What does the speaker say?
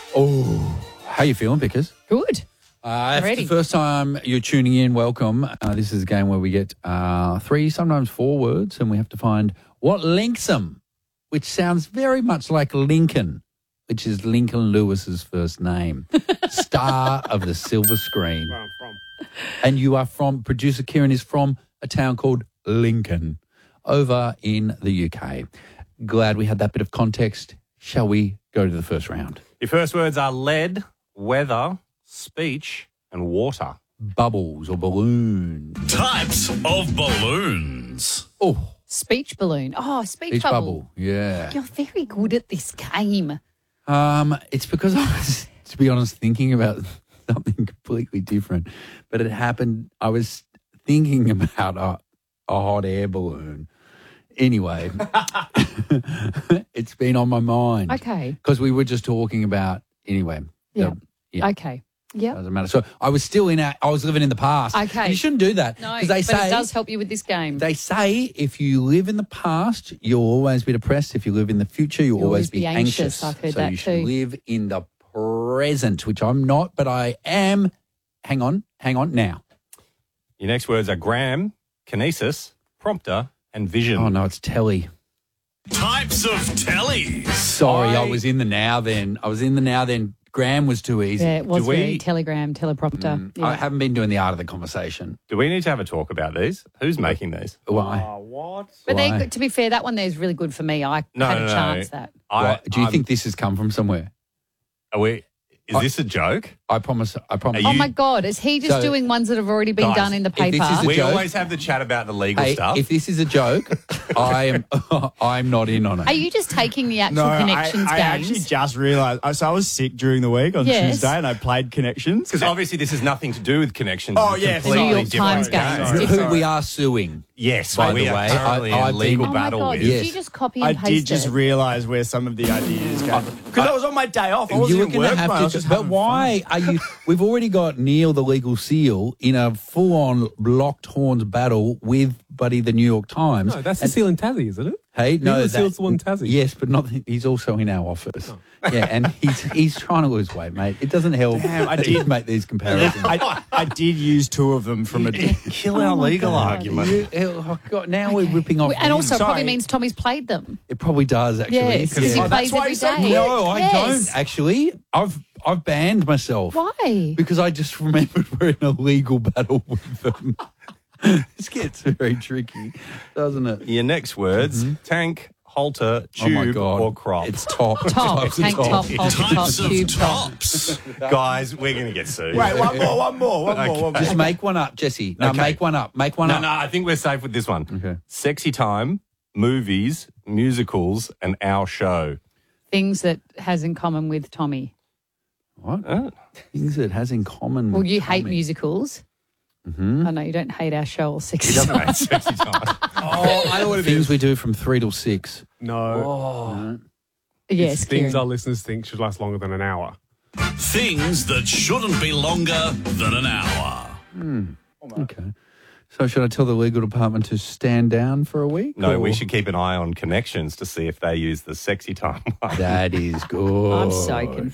Oh, how you feeling, Vickers? Good. If Ready. it's the first time you're tuning in, welcome. This is a game where we get 3, sometimes 4 words, and we have to find what links them, which sounds very much like Lincoln, which is Lincoln Lewis's first name, star of the silver screen. Where I'm from. And you are from, producer Kieran is from a town called Lincoln over in the UK. Glad we had that bit of context. Shall we go to the first round? Your first words are lead, weather, speech, and water. Bubbles or balloons. Types of balloons. Oh, Speech balloon. Oh, speech beach bubble. bubble. Yeah. You're very good at this game. It's because I was, to be honest, thinking about something completely different. But it happened, I was thinking about a hot air balloon. Anyway, it's been on my mind. Okay. Because we were just talking about, anyway. Yeah. Yeah. Okay. Yeah. Doesn't matter. So I was living in the past. Okay. And you shouldn't do that. No, Because they but say, it does help you with this game. they say if you live in the past, you'll always be depressed. If you live in the future, you'll always be anxious. I've heard so that you should too. live in the present, which I'm not, but I am. Hang on now. Your next words are gram, kinesis, prompter, and vision. Oh, no, it's telly. Types of tellies. Sorry, I was in the now then. Gram was too easy. Yeah, it was Do we- very telegram, teleprompter. Yeah. I haven't been doing the art of the conversation. Do we need to have a talk about these? Who's making these? Why? What? But Why? to be fair, that one there is really good for me. I No, had no, a no. chance that. Do you think this has come from somewhere? Is this a joke? I promise. Are Oh, you- my God. Is he just So- doing ones that have already been Guys, done in the if this paper? is a We joke? always have the chat about the legal Hey, stuff. if this is a joke, I'm not in on it. Are you just taking the actual No, connections I games? actually just realised. So I was sick during the week on Yes. Tuesday, and I played connections. Because obviously this has nothing to do with connections. Oh, It's a yes. completely New York different Times games. game. Sorry. Who we are suing. Yes, By we the are way, currently I've in legal oh, battle my God. with. Did Yes. you just copy I and paste did just it? realise where some of the ideas came from. Because I was on my day off. I wasn't You were in going to work, have mate. I to. was just But having why fun. are you? We've already got Neil, the legal seal, in a full-on locked horns battle with Buddy, the New York Times. No, that's the seal in Tassie, isn't it? Hey, no, the seal's the one in Tassie. Yes, but not. He's also in our office. Yeah, and he's trying to lose weight, mate. It doesn't help. Damn, I that you did- make these comparisons. I did use 2 of them from a. Kill our legal argument. Oh God, now we're ripping off. And him. also, it probably Sorry. means Tommy's played them. It probably does actually. Yes, because he Oh, plays that's why every he's so day. quick. No, I Yes. don't actually. I've banned myself. Why? Because I just remembered we're in a legal battle with them. This gets very tricky, doesn't it? Your next words, tank, halter, Oh my tube, God. or crop. It's top. Top, It's tank top, halter top, Types of tube top. tops. Guys, we're going to get sued. Wait, one more. Just make one up, Jesse. No, Okay. make one up. Make one No, up. no, I think we're safe with this one. Okay. Sexy time, movies, musicals, and our show. Things that has in common with Tommy. What? Things it has in common. Well, with you hate Tommy. musicals. Mm-hmm. I know you don't hate our show or He sexy doesn't time. hate sexy time. Oh, I know what it Things is. we do from 3 till 6. No. Yes, It's things Kieran. our listeners think should last longer than an hour. Things that shouldn't be longer than an hour. Okay. So should I tell the legal department to stand down for a week? No, or- we should keep an eye on connections to see if they use the sexy time one. That is good. I'm so confused.